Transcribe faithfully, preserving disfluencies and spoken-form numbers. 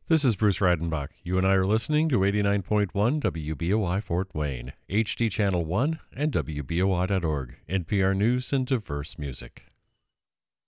This is Bruce Reidenbach. You and I are listening to eighty-nine point one W B O I Fort Wayne, H D Channel one, and W B O I dot org, N P R News and diverse music.